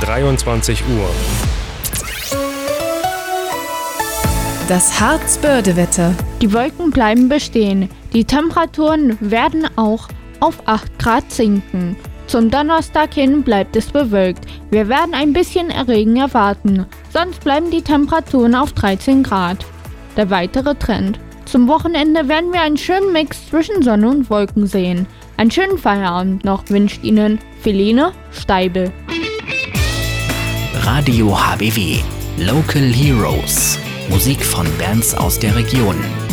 23 Uhr. Das Harzbörde-Wetter. Die Wolken bleiben bestehen. Die Temperaturen werden auch auf 8 Grad sinken. Zum Donnerstag hin bleibt es bewölkt. Wir werden ein bisschen Regen erwarten. Sonst bleiben die Temperaturen auf 13 Grad. Der weitere Trend. Zum Wochenende werden wir einen schönen Mix zwischen Sonne und Wolken sehen. Einen schönen Feierabend noch wünscht Ihnen Feline Steibel. Radio HBW. Local Heroes. Musik von Bands aus der Region.